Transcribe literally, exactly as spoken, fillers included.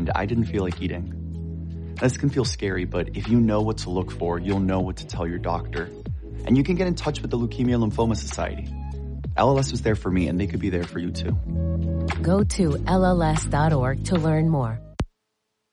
mind, I didn't feel like eating. This can feel scary, but if you know what to look for, you'll know what to tell your doctor. And you can get in touch with the Leukemia Lymphoma Society. L L S was there for me, and they could be there for you too. Go to L L S dot org to learn more.